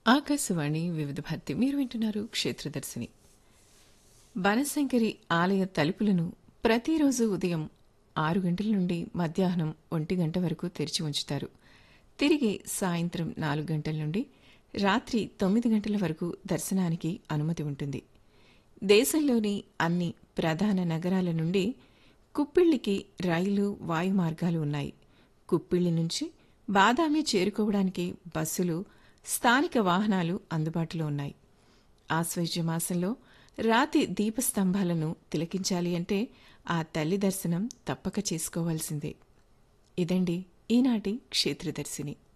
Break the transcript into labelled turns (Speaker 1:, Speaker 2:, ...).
Speaker 1: ఆకాశవాణి వివిధ భారతి మీరు వింటున్నారు క్షేత్రదర్శిని. బనశంకరి ఆలయ తలుపులను ప్రతిరోజు ఉదయం 6 గంటల నుండి మధ్యాహ్నం 1 గంట వరకు తెరిచి ఉంచుతారు. తిరిగి సాయంత్రం 4 గంటల నుండి రాత్రి 9 గంటల వరకు దర్శనానికి అనుమతి ఉంటుంది. దేశంలోని అన్ని ప్రధాన నగరాల నుండి కుప్పిళ్లికి రైలు, వాయు మార్గాలు ఉన్నాయి. కుప్పిళ్లి నుంచి బాదామి చేరుకోవడానికి బస్సులు, స్థానిక వాహనాలు అందుబాటులో ఉన్నాయి. ఆశ్వయుజ మాసంలో రాతి దీపస్తంభాలను తిలకించాలి అంటే ఆ తల్లి దర్శనం తప్పక చేసుకోవాల్సిందే. ఇదండి ఈనాటి క్షేత్రదర్శిని.